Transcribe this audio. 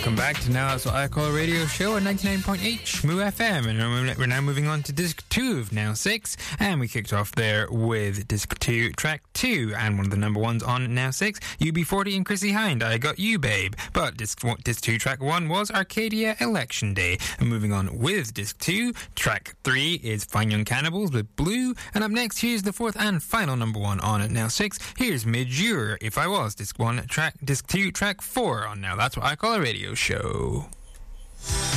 Welcome back to Now That's What I Call a Radio Show on 99.8 Shmoo FM, and we're now moving on to Disc 2 of Now 6, and we kicked off there with Disc 2, Track 2, and one of the number ones on Now 6, UB40 and Chrissy Hind, I Got You Babe. But Disc 2, Track 1 was Arcadia Election Day. And moving on with Disc 2, Track 3 is Fine Young Cannibals with Blue, and up next here's the fourth and final number one on Now 6, here's Mid-Jure, If I Was, Disc 2, Track 4 on Now That's What I Call a Radio Show.